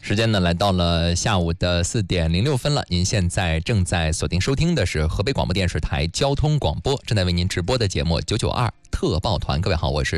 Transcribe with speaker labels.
Speaker 1: 时间呢来到了下午的4点06分了，您现在正在锁定收听的是河北广播电视台交通广播正在为您直播的节目992特报团。各位好，我是